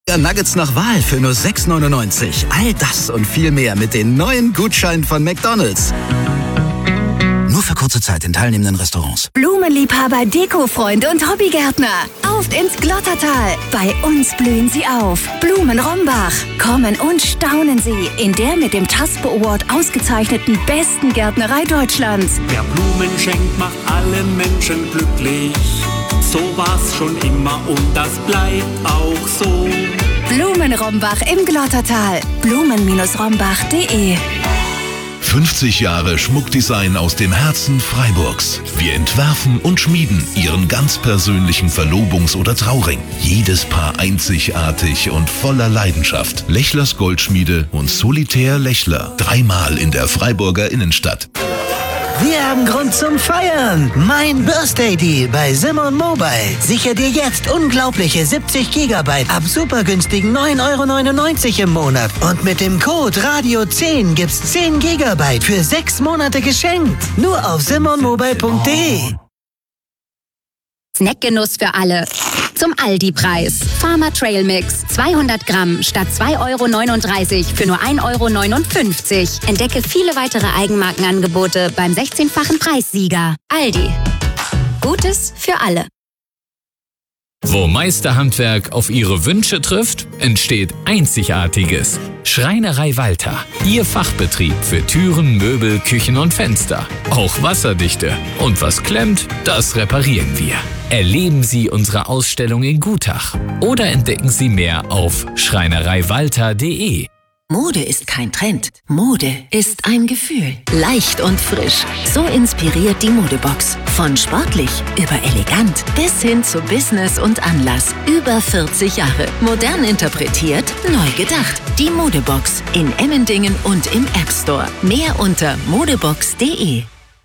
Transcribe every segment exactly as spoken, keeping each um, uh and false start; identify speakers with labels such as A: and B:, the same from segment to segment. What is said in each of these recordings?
A: Nuggets nach Wahl für nur sechs neunundneunzig. All das und viel mehr mit den neuen Gutscheinen von McDonald's. Nur für kurze Zeit in teilnehmenden Restaurants.
B: Blumenliebhaber, Dekofreunde und Hobbygärtner. Auf ins Glottertal. Bei uns blühen sie auf. Blumen Rombach. Kommen und staunen Sie in der mit dem TASPO Award ausgezeichneten besten Gärtnerei Deutschlands.
C: Wer Blumen schenkt, macht alle Menschen glücklich. So war's schon immer und das bleibt auch so.
B: Blumen Rombach im Glottertal. blumen rombach punkt de
D: fünfzig Jahre Schmuckdesign aus dem Herzen Freiburgs. Wir entwerfen und schmieden Ihren ganz persönlichen Verlobungs- oder Trauring. Jedes Paar einzigartig und voller Leidenschaft. Lechlers Goldschmiede und Solitär Lechler. Dreimal in der Freiburger Innenstadt.
E: Wir haben Grund zum Feiern. Mein Birthday Deal bei Simon Mobile. Sicher dir jetzt unglaubliche siebzig Gigabyte ab super günstigen neun Euro neunundneunzig im Monat. Und mit dem Code Radio zehn gibt's zehn Gigabyte für sechs Monate geschenkt. Nur auf simon mobile punkt de.
F: Snackgenuss für alle. Zum Aldi-Preis. Farmer Trail Mix. zweihundert Gramm statt zwei Euro neununddreißig für nur ein Euro neunundfünfzig. Entdecke viele weitere Eigenmarkenangebote beim sechzehnfachen Preissieger. Aldi. Gutes für alle.
G: Wo Meisterhandwerk auf Ihre Wünsche trifft, entsteht Einzigartiges. Schreinerei Walter. Ihr Fachbetrieb für Türen, Möbel, Küchen und Fenster. Auch wasserdichte. Und was klemmt, das reparieren wir. Erleben Sie unsere Ausstellung in Gutach oder entdecken Sie mehr auf schreinerei walter punkt de.
H: Mode ist kein Trend. Mode ist ein Gefühl. Leicht und frisch. So inspiriert die Modebox. Von sportlich über elegant bis hin zu Business und Anlass. Über vierzig Jahre. Modern interpretiert, neu gedacht. Die Modebox in Emmendingen und im App Store. Mehr unter modebox punkt de.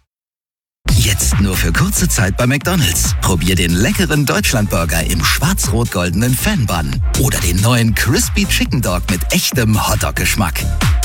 A: Jetzt nur für kurze Zeit bei McDonald's. Probier den leckeren Deutschlandburger im schwarz-rot-goldenen Fan-Bun. Oder den neuen Crispy Chicken Dog mit echtem Hotdog-Geschmack.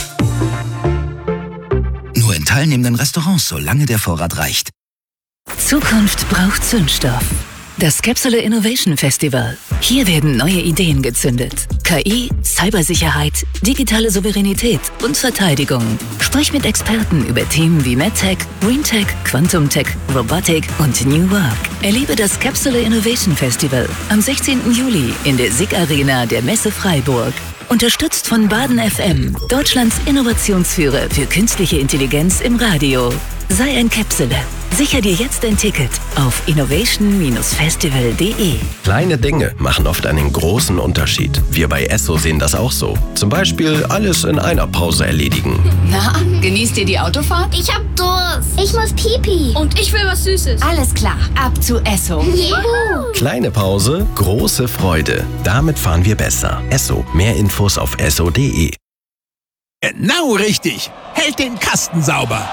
A: Nur in teilnehmenden Restaurants, solange der Vorrat reicht.
I: Zukunft braucht Zündstoff. Das Capsule Innovation Festival. Hier werden neue Ideen gezündet. K I, Cybersicherheit, digitale Souveränität und Verteidigung. Sprich mit Experten über Themen wie MedTech, GreenTech, Quantum-Tech, Robotik und New Work. Erlebe das Capsule Innovation Festival am sechzehnten Juli in der S I G Arena der Messe Freiburg. Unterstützt von Baden F M, Deutschlands Innovationsführer für künstliche Intelligenz im Radio. Sei ein Capsule. Sicher dir jetzt ein Ticket auf innovation festival punkt de.
J: Kleine Dinge machen oft einen großen Unterschied. Wir bei Esso sehen das auch so. Zum Beispiel alles in einer Pause erledigen.
K: Na, genießt ihr die Autofahrt?
L: Ich hab Durst. Ich muss Pipi.
K: Und ich will was Süßes.
L: Alles klar, ab zu Esso.
J: Juhu. Kleine Pause, große Freude. Damit fahren wir besser. Esso. Mehr Infos auf esso punkt de.
M: Genau richtig. Hält den Kasten sauber.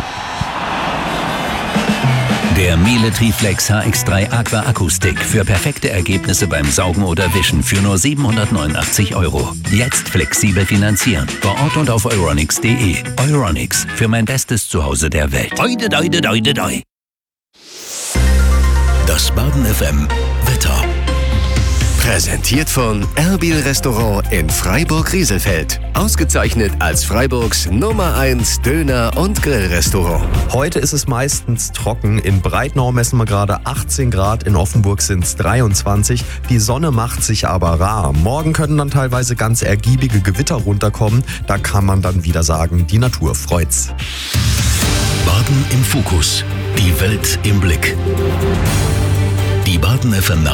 N: Der Miele Triflex H X drei Aqua Akkustick für perfekte Ergebnisse beim Saugen oder Wischen für nur siebenhundertneunundachtzig Euro. Jetzt flexibel finanzieren. Vor Ort und auf euronics punkt de. Euronics, für mein bestes Zuhause der Welt.
A: Doi, doi, doi, doi, doi. Das Baden F M Wetter.
O: Präsentiert von Erbil Restaurant in Freiburg-Rieselfeld. Ausgezeichnet als Freiburgs Nummer eins Döner- und Grillrestaurant.
P: Heute ist es meistens trocken. In Breitnau messen wir gerade achtzehn Grad, in Offenburg sind es dreiundzwanzig. Die Sonne macht sich aber rar. Morgen können dann teilweise ganz ergiebige Gewitter runterkommen. Da kann man dann wieder sagen, die Natur freut's.
D: Baden im Fokus. Die Welt im Blick. Die Baden F M